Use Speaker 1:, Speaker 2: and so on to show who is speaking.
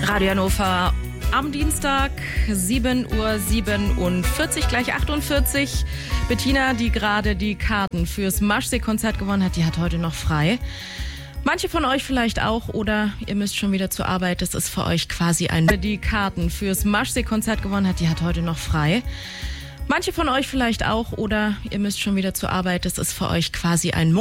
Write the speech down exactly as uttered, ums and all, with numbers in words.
Speaker 1: Radio Hannover am Dienstag, sieben Uhr siebenundvierzig, gleich achtundvierzig. Bettina, die gerade die Karten fürs Maschsee-Konzert gewonnen hat, die hat heute noch frei. Manche von euch vielleicht auch, oder ihr müsst schon wieder zur Arbeit. Das ist für euch quasi ein... Die Karten fürs Maschsee-Konzert gewonnen hat, die hat heute noch frei. Manche von euch vielleicht auch, oder ihr müsst schon wieder zur Arbeit. Das ist für euch quasi ein...